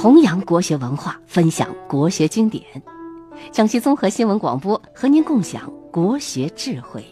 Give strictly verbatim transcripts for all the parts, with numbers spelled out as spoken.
弘扬国学文化，分享国学经典。江西综合新闻广播和您共享国学智慧。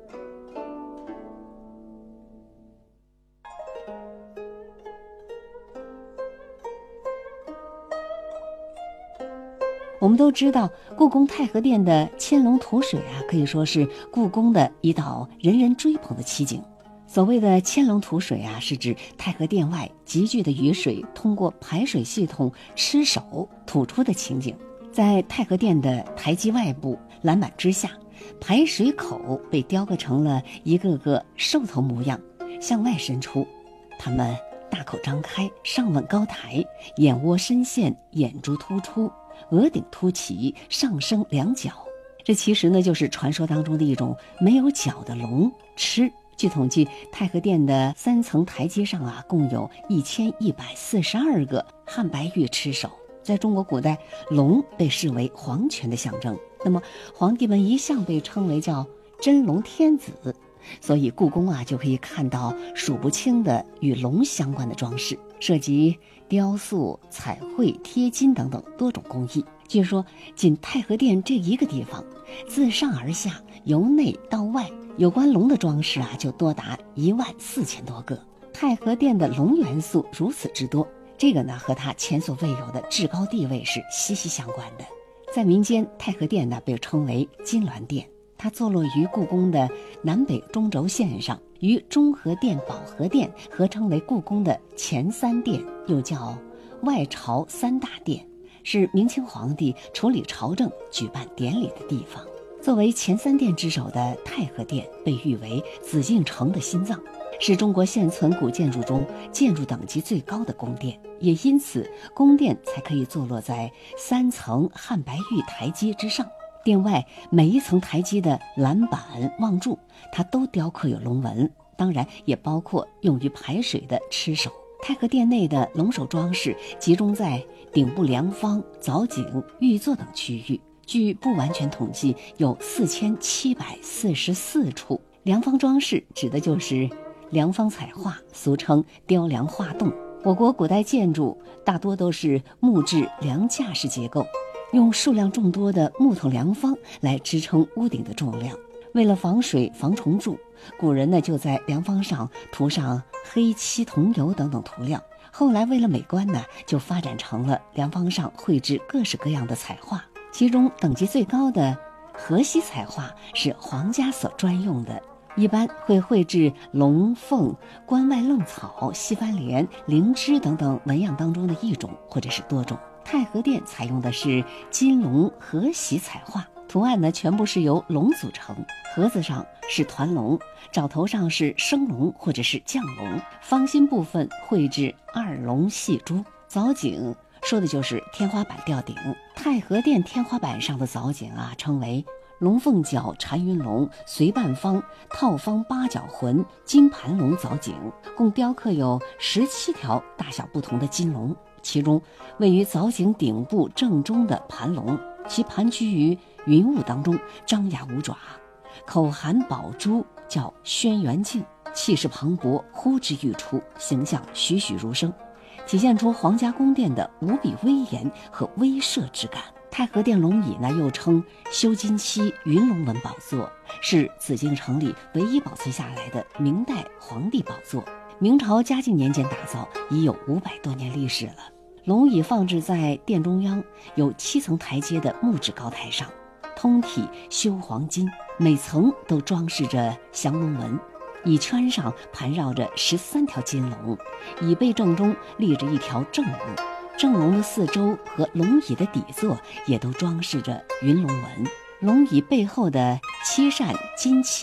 我们都知道，故宫太和殿的千龙吐水啊，可以说是故宫的一道人人追捧的奇景。所谓的千龙吐水啊，是指太和殿外急剧的雨水通过排水系统吃手吐出的情景。在太和殿的台基外部栏板之下，排水口被雕刻成了一个个兽头模样，向外伸出，它们大口张开，上吻高抬，眼窝深陷，眼珠突出，额顶凸起，上升两角。这其实呢，就是传说当中的一种没有角的龙螭。据统计，太和殿的三层台阶上啊，共有一千一百四十二个汉白玉螭首。在中国古代，龙被视为皇权的象征，那么皇帝们一向被称为叫真龙天子，所以故宫啊就可以看到数不清的与龙相关的装饰，涉及雕塑、彩绘、贴金等等多种工艺。据说仅太和殿这一个地方，自上而下，由内到外，有关龙的装饰啊就多达一万四千多个。太和殿的龙元素如此之多，这个呢和它前所未有的至高地位是息息相关的。在民间，太和殿呢被称为金銮殿，它坐落于故宫的南北中轴线上，与中和殿、保和殿合称为故宫的前三殿，又叫外朝三大殿，是明清皇帝处理朝政、举办典礼的地方。作为前三殿之首的太和殿，被誉为紫禁城的心脏，是中国现存古建筑中建筑等级最高的宫殿，也因此宫殿才可以坐落在三层汉白玉台阶之上。殿外每一层台阶的栏板、望柱，它都雕刻有龙纹，当然也包括用于排水的螭首。太和殿内的龙首装饰集中在顶部梁方、藻井、玉座等区域，据不完全统计，有四千七百四十四处。梁方装饰指的就是梁方彩画，俗称雕梁画栋。我国古代建筑大多都是木质梁架式结构，用数量众多的木头梁方来支撑屋顶的重量。为了防水、防虫蛀，古人呢就在梁方上涂上黑漆、桐油等等涂料。后来为了美观呢，就发展成了梁方上绘制各式各样的彩画。其中等级最高的河西彩画是皇家所专用的，一般会绘制龙凤、关外愣草、西番莲、灵芝等等纹样当中的一种或者是多种。太和殿采用的是金龙河西彩画，图案呢全部是由龙组成，盒子上是团龙，爪头上是升龙或者是降龙，方心部分绘制二龙戏珠，藻井说的就是天花板吊顶。太和殿天花板上的藻井啊，称为龙凤角缠云龙、随半方、套方八角魂、金盘龙藻井，共雕刻有十七条大小不同的金龙。其中位于藻井顶部正中的盘龙，其盘踞于云雾当中，张牙舞爪，口含宝珠，叫轩辕镜，气势磅礴，呼之欲出，形象栩栩如生，体现出皇家宫殿的无比威严和威慑之感。太和殿龙椅呢，又称修金漆云龙纹宝座，是紫禁城里唯一保存下来的明代皇帝宝座。明朝嘉靖年间打造，已有五百多年历史了。龙椅放置在殿中央有七层台阶的木质高台上，通体修黄金，每层都装饰着降龙纹。椅圈上盘绕着十三条金龙，椅背正中立着一条正龙，正龙的四周和龙椅的底座也都装饰着云龙纹。龙椅背后的七扇金漆